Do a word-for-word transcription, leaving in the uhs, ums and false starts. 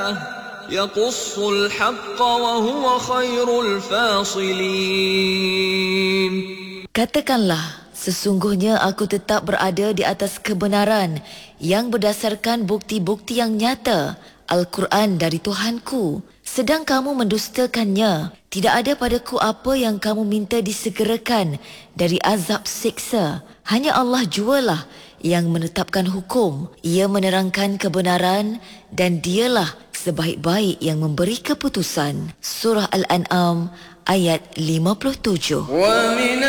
يقص الحق وهو خير الفاصلين. Katakanlah, sesungguhnya aku tetap berada di atas kebenaran yang berdasarkan bukti-bukti yang nyata, Al-Quran dari Tuhanku. Sedang kamu mendustakannya, tidak ada padaku apa yang kamu minta disegerakan dari azab siksa. Hanya Allah jualah yang menetapkan hukum. Ia menerangkan kebenaran dan dialah sebaik-baik yang memberi keputusan. Surah Al-An'am ayat lima puluh tujuh.